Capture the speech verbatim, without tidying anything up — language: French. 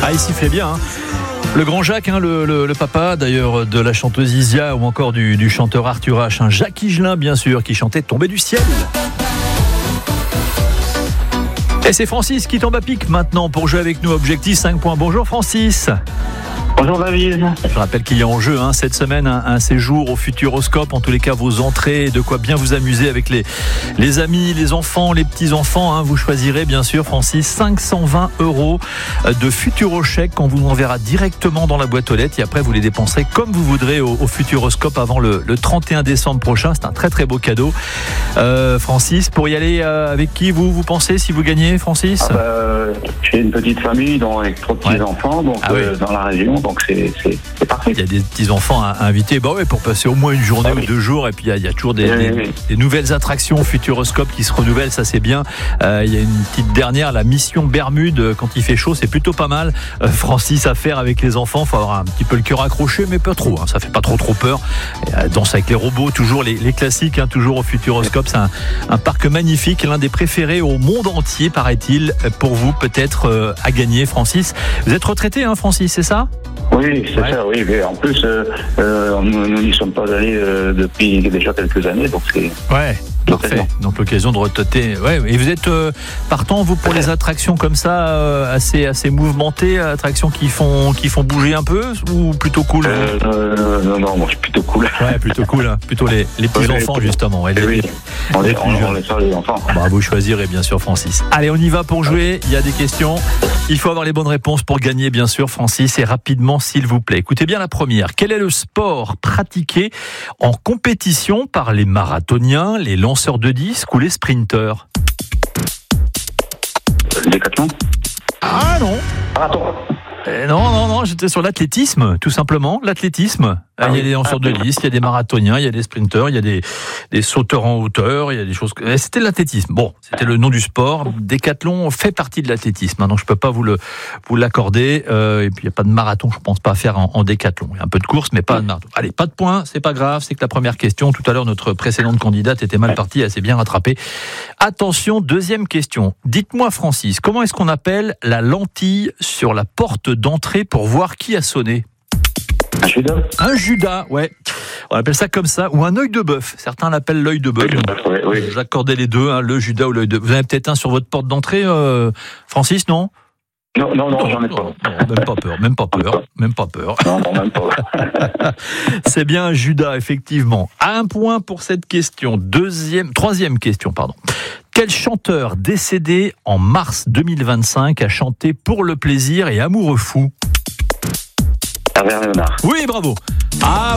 Ah, il sifflait bien, hein. Le grand Jacques, hein, le, le, le papa d'ailleurs de la chanteuse Isia ou encore du, du chanteur Arthur H, hein, Jacques Higelin bien sûr, qui chantait Tomber du ciel. Et c'est Francis qui tombe à pic maintenant pour jouer avec nous. Objectif cinq points. Bonjour Francis. Bonjour David. Je rappelle qu'il y a en jeu hein, cette semaine un, un séjour au Futuroscope. En tous les cas, vos entrées, de quoi bien vous amuser avec les, les amis, les enfants, les petits-enfants. Hein. Vous choisirez bien sûr, Francis, cinq cent vingt euros de Futurochèque qu'on vous enverra directement dans la boîte aux lettres. Et après, vous les dépenserez comme vous voudrez au, au Futuroscope avant le, le trente et un décembre prochain. C'est un très très beau cadeau. Euh, Francis, pour y aller euh, avec qui vous, vous pensez si vous gagnez, Francis? ah bah, J'ai une petite famille donc, avec trois petits-enfants donc, ah euh, oui. dans la région. Donc c'est, c'est, c'est parfait. Il y a des petits-enfants à inviter bah ouais, pour passer au moins une journée ah oui. ou deux jours. Et puis il y a, il y a toujours des, oui, des, oui. des nouvelles attractions Futuroscope qui se renouvellent, ça c'est bien. Euh, il y a une petite dernière, la mission Bermude, quand il fait chaud, c'est plutôt pas mal. Euh, Francis, à faire avec les enfants, il faut avoir un petit peu le cœur accroché, mais pas trop. Hein, ça fait pas trop trop peur. Et, euh, danse avec les robots, toujours les, les classiques, hein, toujours au Futuroscope. C'est un, un parc magnifique, l'un des préférés au monde entier, paraît-il, pour vous peut-être euh, à gagner, Francis. Vous êtes retraité, hein, Francis, c'est ça? Oui, c'est ouais. ça, oui. Mais en plus, euh, euh, nous n'y sommes pas allés euh, depuis déjà quelques années, donc c'est... Ouais. Parfait. Donc l'occasion de retâter. Ouais. Et vous êtes euh, partant vous pour les attractions comme ça, euh, assez assez mouvementées, attractions qui font qui font bouger un peu ou plutôt cool? euh, euh, Non non, moi je suis plutôt cool. Ouais, plutôt cool. Hein. Plutôt les les petits enfants oui, justement. Et les, oui. On les, les on, on les sort les enfants. Bah, vous choisirez bien sûr Francis. Allez, on y va pour jouer. Il y a des questions. Il faut avoir les bonnes réponses pour gagner bien sûr Francis et rapidement s'il vous plaît. Écoutez bien la première. Quel est le sport pratiqué en compétition par les marathoniens, les lanceurs de disques ou les sprinteurs? Décathlon. Ah non. Marathon. Euh, non, non, non, j'étais sur l'athlétisme, tout simplement. L'athlétisme. Ah, il y a des lanceurs de disques, il y a des marathoniens, il y a des sprinteurs, il y a des, des sauteurs en hauteur, il y a des choses. C'était l'athlétisme. Bon, c'était le nom du sport. Décathlon fait partie de l'athlétisme. Hein, donc je peux pas vous le vous l'accorder. Euh, et puis il y a pas de marathon, je pense pas à faire en, en décathlon. Il y a un peu de course, mais pas de marathon. Allez, pas de points, c'est pas grave. C'est que la première question. Tout à l'heure, notre précédente candidate était mal partie, elle s'est bien rattrapée. Attention, deuxième question. Dites-moi, Francis, comment est-ce qu'on appelle la lentille sur la porte d'entrée pour voir qui a sonné? Un Judas. Un Judas, ouais. On appelle ça comme ça, ou un œil de bœuf. Certains l'appellent l'œil de bœuf. Oui, oui. J'accordais les deux, hein, le Judas ou l'œil de bœuf. Vous en avez peut-être un sur votre porte d'entrée, euh, Francis, non? Non, non, non, j'en ai pas. Non, même pas peur, même pas peur, même pas peur. Non, non, même pas. C'est bien un Judas, effectivement. Un point pour cette question. Deuxième, troisième question, pardon. Quel chanteur décédé en mars deux mille vingt-cinq a chanté Pour le plaisir et Amoureux fou? Hervé Léonard. Oui, bravo. Ah